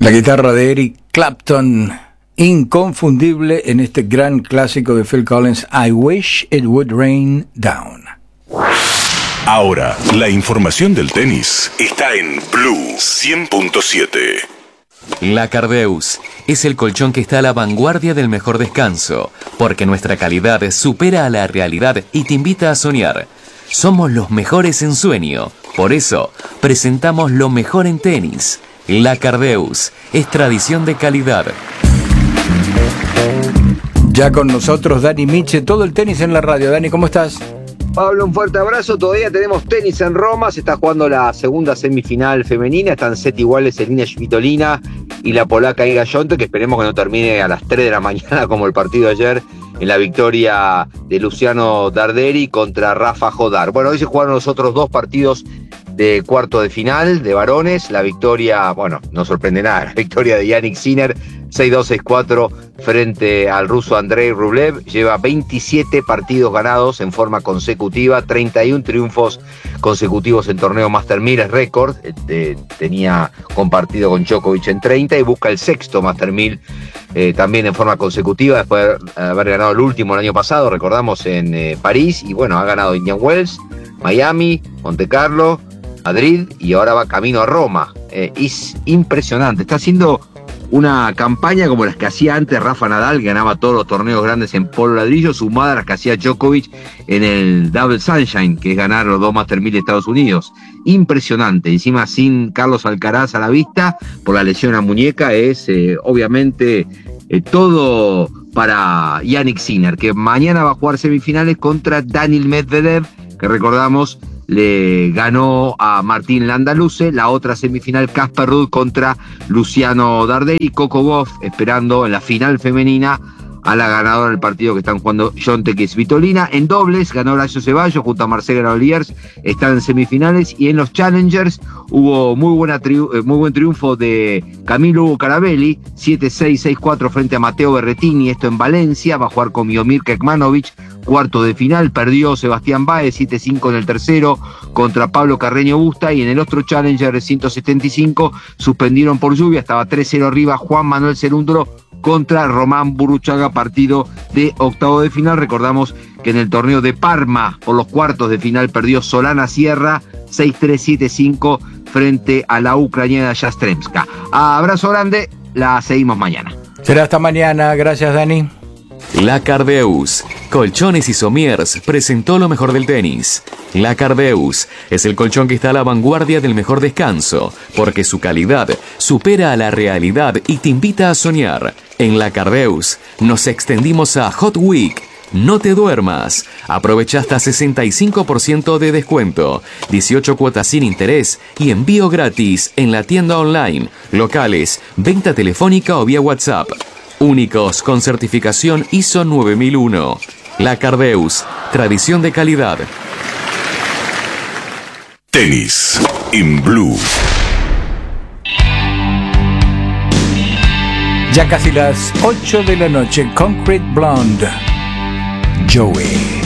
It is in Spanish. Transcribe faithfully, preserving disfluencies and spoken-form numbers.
La guitarra de Eric Clapton, inconfundible en este gran clásico de Phil Collins, I Wish It Would Rain Down. Ahora, la información del tenis está en Blue cien punto siete. La Cardeus es el colchón que está a la vanguardia del mejor descanso, porque nuestra calidad supera a la realidad y te invita a soñar. Somos los mejores en sueño, por eso presentamos lo mejor en tenis. La Cardeus es tradición de calidad. Ya con nosotros Dani Miche, todo el tenis en la radio. Dani, ¿cómo estás? Pablo, un fuerte abrazo. Todavía tenemos tenis en Roma. Se está jugando la segunda semifinal femenina. Están set iguales Elina Svitolina y la polaca Iga Świątek, que esperemos que no termine a las tres de la mañana como el partido de ayer en la victoria de Luciano Darderi contra Rafa Jodar. Bueno, hoy se jugaron los otros dos partidos de cuarto de final de varones. La victoria, bueno, no sorprende nada, la victoria de Jannik Sinner seis dos seis cuatro frente al ruso Andrei Rublev. Lleva veintisiete partidos ganados en forma consecutiva, treinta y uno triunfos consecutivos en torneo Master mil, es récord. Eh, tenía compartido con Djokovic en treinta y busca el sexto Master mil eh, también en forma consecutiva, después de haber ganado el último el año pasado, recordamos, en eh, París. Y bueno, ha ganado Indian Wells, Miami, Monte Carlo, Madrid y ahora va camino a Roma. Eh, es impresionante, está haciendo una campaña como las que hacía antes Rafa Nadal, que ganaba todos los torneos grandes en polo ladrillo, sumada a las que hacía Djokovic en el Double Sunshine, que es ganar los dos Master mil de Estados Unidos. Impresionante, encima sin Carlos Alcaraz a la vista por la lesión a muñeca, es eh, obviamente eh, todo para Jannik Sinner, que mañana va a jugar semifinales contra Daniil Medvedev, que recordamos le ganó a Martín Landaluce. La otra semifinal, Casper Ruud contra Luciano Darderi. Coco Gauff esperando en la final femenina a la ganadora del partido que están jugando Świątek y Svitolina. En dobles ganó Horacio Ceballos junto a Marcela Granollers, están en semifinales. Y en los Challengers hubo muy, buena triu- muy buen triunfo de Camilo Hugo Carabelli, siete seis, seis cuatro frente a Matteo Berrettini, esto en Valencia. Va a jugar con Miomir Kekmanovic, cuarto de final. Perdió Sebastián Báez siete cinco en el tercero contra Pablo Carreño Busta. Y en el otro Challenger ciento setenta y cinco suspendieron por lluvia, estaba tres cero arriba Juan Manuel Cerúndolo contra Román Burruchaga, partido de octavo de final. Recordamos que en el torneo de Parma por los cuartos de final perdió Solana Sierra seis tres, siete cinco frente a la ucraniana Yastremska. Abrazo grande, la seguimos mañana. Será hasta mañana, gracias Dani. La Cardeus, Colchones y Somiers, presentó lo mejor del tenis. La Cardeus es el colchón que está a la vanguardia del mejor descanso, porque su calidad supera a la realidad y te invita a soñar. En La Cardeus nos extendimos a Hot Week. No te duermas. Aprovecha hasta sesenta y cinco por ciento de descuento, dieciocho cuotas sin interés y envío gratis en la tienda online, locales, venta telefónica o vía WhatsApp. Únicos con certificación I S O nueve mil uno. La Cardeus, tradición de calidad. Tenis en Blue. Ya casi las ocho de la noche, Concrete Blonde, Joey.